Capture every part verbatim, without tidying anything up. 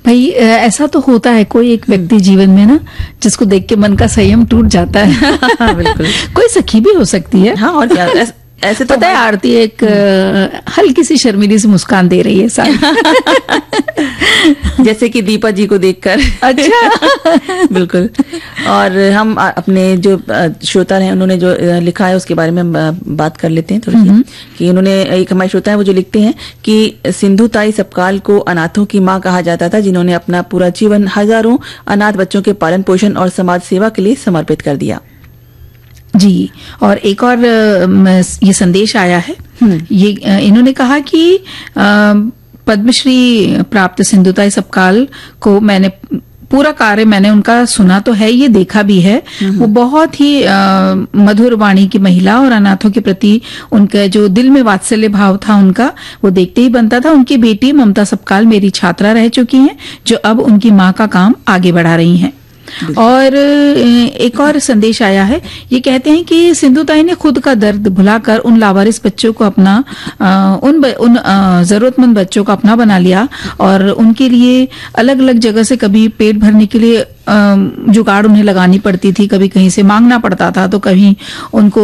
भाई ऐसा तो होता है, कोई एक व्यक्ति जीवन में ना जिसको देख के मन का संयम टूट जाता है। बिल्कुल। कोई सखी भी हो सकती है। हाँ, और क्या, ऐस, ऐसे तो पता है आरती एक हल्की सी शर्मीली सी मुस्कान दे रही है साथ जैसे कि दीपा जी को देखकर। अच्छा। बिल्कुल। और हम अपने जो श्रोता हैं उन्होंने जो लिखा है उसके बारे में बात कर लेते हैं थोड़ी सी, कि उन्होंने, एक हमारे श्रोता है वो जो लिखते हैं कि सिंधु ताई सपकाल को अनाथों की मां कहा जाता था, जिन्होंने अपना पूरा जीवन हजारों अनाथ बच्चों के पालन पोषण और समाज सेवा के लिए समर्पित कर दिया। जी, और एक और ये संदेश आया है, ये इन्होंने कहा कि पद्मश्री प्राप्त सिंधुताई सपकाल को मैंने पूरा कार्य मैंने उनका सुना तो है, ये देखा भी है। वो बहुत ही आ, मधुर वाणी की महिला, और अनाथों के प्रति उनका जो दिल में वात्सल्य भाव था उनका, वो देखते ही बनता था। उनकी बेटी ममता सपकाल मेरी छात्रा रह चुकी हैं, जो अब उनकी माँ का काम आगे बढ़ा रही हैं। और एक और संदेश आया है, ये कहते हैं कि सिंधुताई ने खुद का दर्द भुलाकर उन लावारिस बच्चों को अपना, उन उन जरूरतमंद बच्चों को अपना बना लिया, और उनके लिए अलग अलग जगह से कभी पेट भरने के लिए जुगाड़ उन्हें लगानी पड़ती थी, कभी कहीं से मांगना पड़ता था, तो कहीं उनको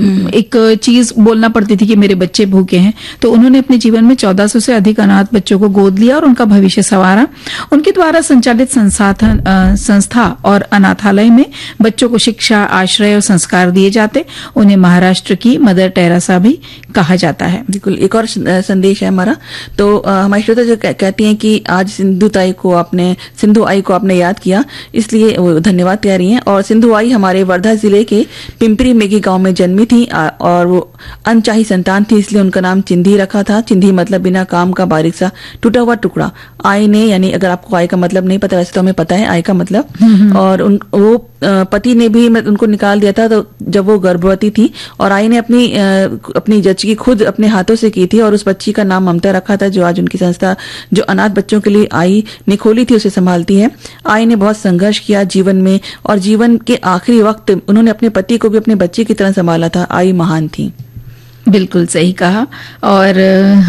एक चीज बोलना पड़ती थी कि मेरे बच्चे भूखे हैं। तो उन्होंने अपने जीवन में चौदह सौ से अधिक अनाथ बच्चों को गोद लिया और उनका भविष्य संवारा। उनके द्वारा संचालित संसाधन संस्था और अनाथालय में बच्चों को शिक्षा, आश्रय और संस्कार दिए जाते। उन्हें महाराष्ट्र की मदर टेरेसा भी कहा जाता है। बिल्कुल। एक और संदेश है हमारा, तो हमारी श्रोता जो कहती हैं कि आज सिंधु ताई को आपने सिंधु आई को आपने याद किया, इसलिए वो धन्यवाद कह रही हैं। और सिंधु आई हमारे वर्धा जिले के पिंपरी मेघी गांव में जन्मी थी, और वो अनचाही संतान थी, इसलिए उनका नाम चिंधी रखा था। चिंधी मतलब बिना काम का बारीक सा टूटा हुआ टुकड़ा। आई ने, यानी अगर आपको आई का मतलब नहीं पता, वैसे तो हमें पता है आई का मतलब, और उन वो पति ने भी उनको निकाल दिया था तो जब वो गर्भवती थी, और आई ने अपनी अपनी जच्ची खुद अपने हाथों से की थी, और उस बच्ची का नाम ममता रखा था, जो आज उनकी संस्था जो अनाथ बच्चों के लिए आई ने खोली थी उसे संभालती है। आई ने बहुत संघर्ष किया जीवन में, और जीवन के आखिरी वक्त उन्होंने अपने पति को भी अपने बच्चे की तरह संभाला था। आई महान थी। बिल्कुल सही कहा, और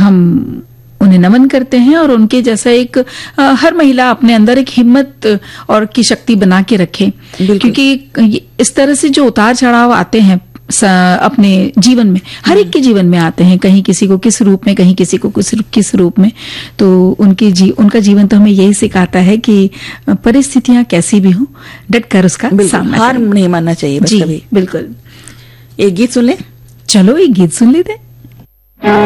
हम उन्हें नमन करते हैं, और उनके जैसा एक आ, हर महिला अपने अंदर एक हिम्मत और की शक्ति बना के रखे, क्योंकि इस तरह से जो उतार चढ़ाव आते हैं अपने जीवन में, हर एक के जीवन में आते हैं, कहीं किसी को किस रूप में, कहीं किसी को किस किस रूप में, तो उनकी जी उनका जीवन तो हमें यही सिखाता है कि परिस्थितियां कैसी भी हो, डट कर उसका सामना, हार नहीं मानना चाहिए बस कभी। बिल्कुल। एक गीत सुन ले। चलो एक गीत सुन लेते हैं।